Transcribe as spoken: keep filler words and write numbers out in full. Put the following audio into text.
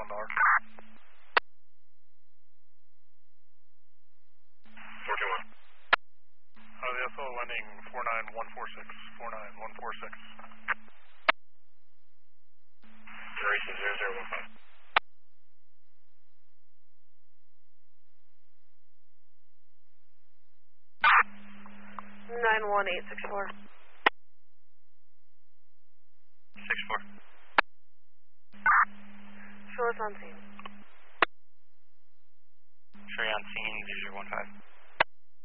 one dollar. four two one. Uh, the S O landing four nine one four six, four nine one four six. Duration zero zero one five. nine one eight six four.